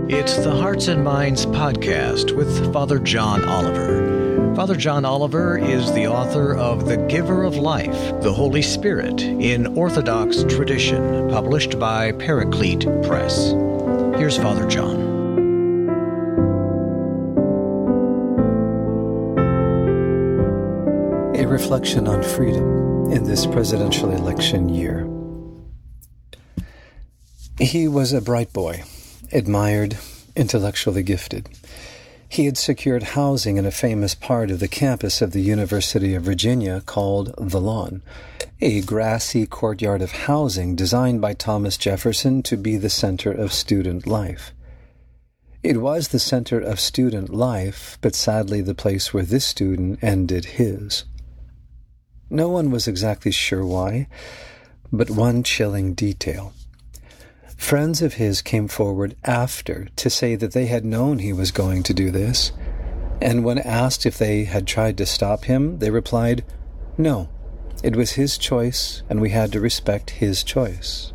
It's the Hearts and Minds podcast with Father John Oliver. Father John Oliver is the author of The Giver of Life, the Holy Spirit in Orthodox Tradition, published by Paraclete Press. Here's Father John. A reflection on freedom in this presidential election year. He was a bright boy, admired, intellectually gifted. He had secured housing in a famous part of the campus of the University of Virginia called The Lawn, a grassy courtyard of housing designed by Thomas Jefferson to be the center of student life. It was the center of student life, but sadly the place where this student ended his. No one was exactly sure why, but one chilling detail. Friends of his came forward after to say that they had known he was going to do this, and when asked if they had tried to stop him, they replied, "No, it was his choice, and we had to respect his choice."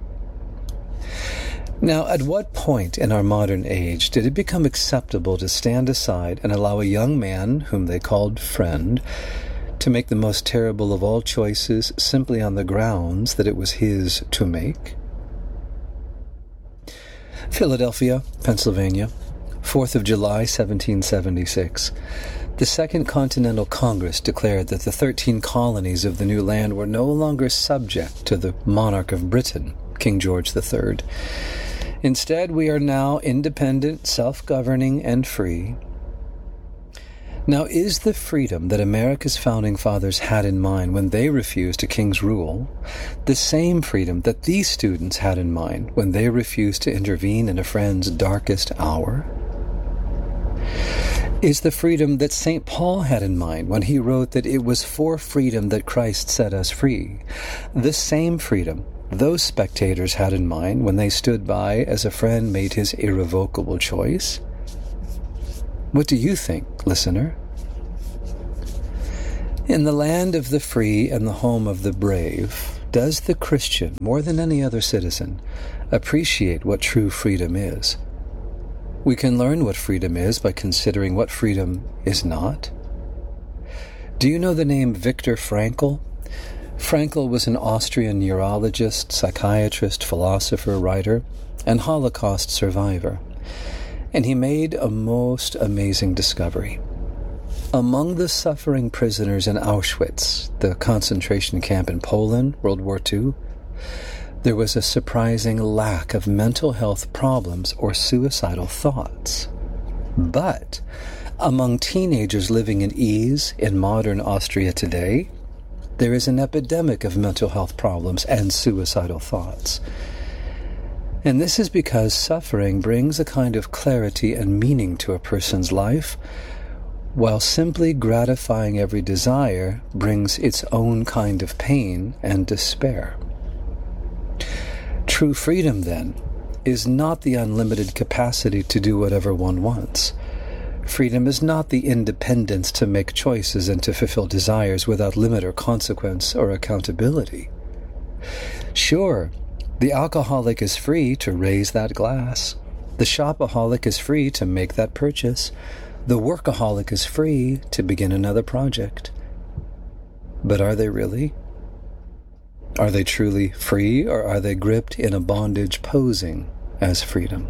Now, at what point in our modern age did it become acceptable to stand aside and allow a young man, whom they called friend, to make the most terrible of all choices simply on the grounds that it was his to make? Philadelphia, Pennsylvania, 4th of July, 1776. The Second Continental Congress declared that the 13 colonies of the new land were no longer subject to the monarch of Britain, King George III. Instead, we are now independent, self-governing, and free. Now, is the freedom that America's founding fathers had in mind when they refused a king's rule the same freedom that these students had in mind when they refused to intervene in a friend's darkest hour? Is the freedom that St. Paul had in mind when he wrote that it was for freedom that Christ set us free the same freedom those spectators had in mind when they stood by as a friend made his irrevocable choice? What do you think, listener? In the land of the free and the home of the brave, does the Christian, more than any other citizen, appreciate what true freedom is? We can learn what freedom is by considering what freedom is not. Do you know the name Viktor Frankl? Frankl was an Austrian neurologist, psychiatrist, philosopher, writer, and Holocaust survivor. And he made a most amazing discovery. Among the suffering prisoners in Auschwitz, the concentration camp in Poland, World War II, there was a surprising lack of mental health problems or suicidal thoughts. But among teenagers living in ease in modern Austria today, there is an epidemic of mental health problems and suicidal thoughts. And this is because suffering brings a kind of clarity and meaning to a person's life, while simply gratifying every desire brings its own kind of pain and despair. True freedom, then, is not the unlimited capacity to do whatever one wants. Freedom is not the independence to make choices and to fulfill desires without limit or consequence or accountability. Sure, the alcoholic is free to raise that glass. The shopaholic is free to make that purchase. The workaholic is free to begin another project. But are they really? Are they truly free, or are they gripped in a bondage posing as freedom?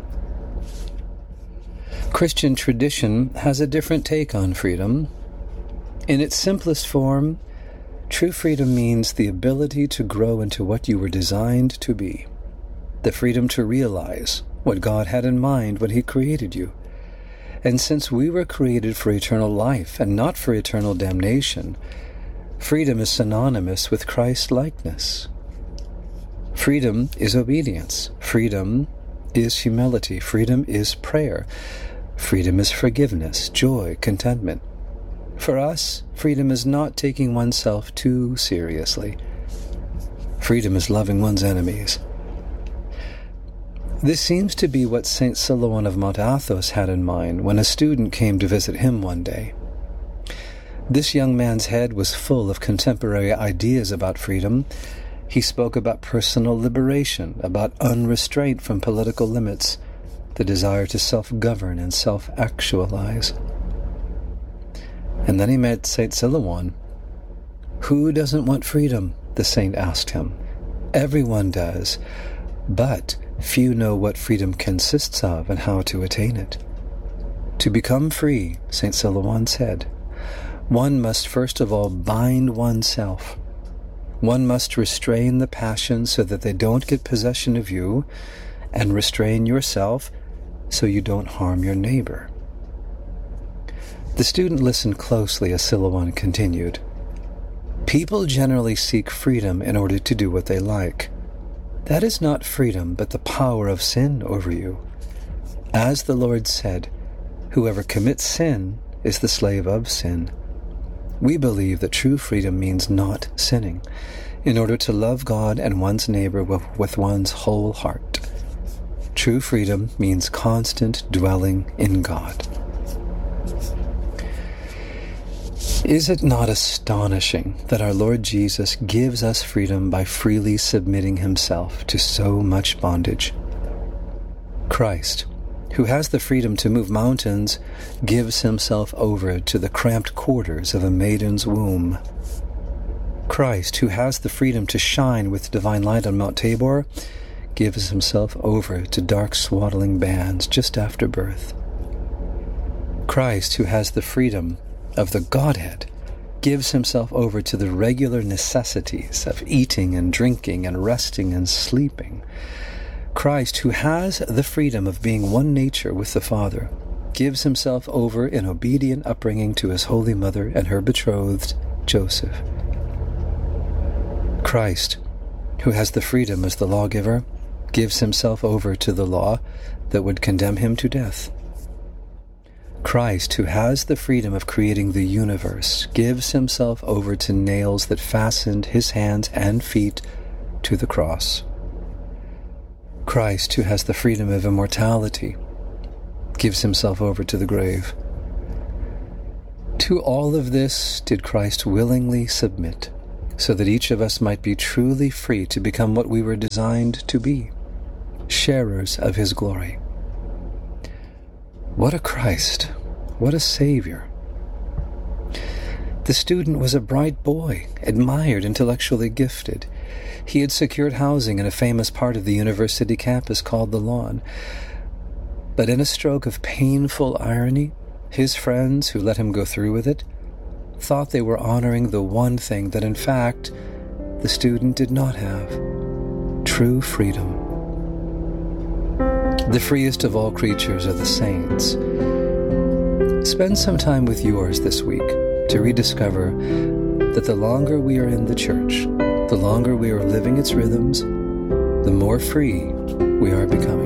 Christian tradition has a different take on freedom. In its simplest form, true freedom means the ability to grow into what you were designed to be, the freedom to realize what God had in mind when He created you. And since we were created for eternal life and not for eternal damnation, freedom is synonymous with Christ-likeness. Freedom is obedience. Freedom is humility. Freedom is prayer. Freedom is forgiveness, joy, contentment. For us, freedom is not taking oneself too seriously. Freedom is loving one's enemies. This seems to be what St. Silouan of Mount Athos had in mind when a student came to visit him one day. This young man's head was full of contemporary ideas about freedom. He spoke about personal liberation, about unrestraint from political limits, the desire to self-govern and self-actualize. And then he met St. Silouan. "Who doesn't want freedom?" the saint asked him. "Everyone does, but few know what freedom consists of and how to attain it. To become free," St. Silouan said, "one must first of all bind oneself. One must restrain the passions so that they don't get possession of you, and restrain yourself so you don't harm your neighbor." The student listened closely as Silouan continued. "People generally seek freedom in order to do what they like. That is not freedom, but the power of sin over you. As the Lord said, whoever commits sin is the slave of sin. We believe that true freedom means not sinning, in order to love God and one's neighbor with one's whole heart. True freedom means constant dwelling in God." Is it not astonishing that our Lord Jesus gives us freedom by freely submitting himself to so much bondage? Christ, who has the freedom to move mountains, gives himself over to the cramped quarters of a maiden's womb. Christ, who has the freedom to shine with divine light on Mount Tabor, gives himself over to dark swaddling bands just after birth. Christ, who has the freedom of the Godhead, gives himself over to the regular necessities of eating and drinking and resting and sleeping. Christ, who has the freedom of being one nature with the Father, gives himself over in obedient upbringing to his Holy Mother and her betrothed, Joseph. Christ, who has the freedom as the lawgiver, gives himself over to the law that would condemn him to death. Christ, who has the freedom of creating the universe, gives himself over to nails that fastened his hands and feet to the cross. Christ, who has the freedom of immortality, gives himself over to the grave. To all of this did Christ willingly submit, so that each of us might be truly free to become what we were designed to be, sharers of his glory. What a Christ! What a Savior! The student was a bright boy, admired, intellectually gifted. He had secured housing in a famous part of the university campus called the Lawn. But in a stroke of painful irony, his friends, who let him go through with it, thought they were honoring the one thing that, in fact, the student did not have: true freedom. The freest of all creatures are the saints. Spend some time with yours this week to rediscover that the longer we are in the church, the longer we are living its rhythms, the more free we are becoming.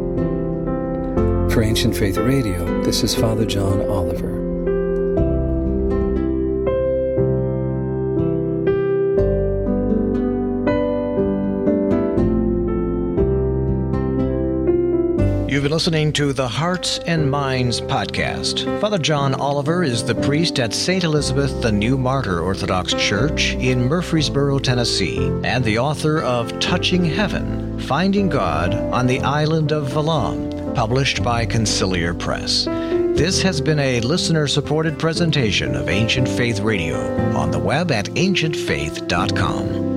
For Ancient Faith Radio, this is Father John Oliver. You've been listening to the Hearts and Minds podcast. Father John Oliver is the priest at St. Elizabeth the New Martyr Orthodox Church in Murfreesboro, Tennessee, and the author of Touching Heaven, Finding God on the Island of Valum, published by Conciliar Press. This has been a listener-supported presentation of Ancient Faith Radio on the web at ancientfaith.com.